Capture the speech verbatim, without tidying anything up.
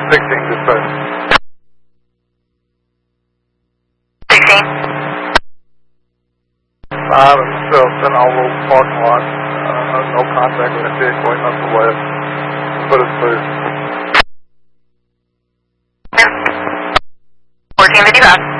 sixteen, dispatch. sixteen. Five and still in all little parking lot. Uh, no contact with the vehicle, waiting up the west. Put us through. fourteen fifty-five.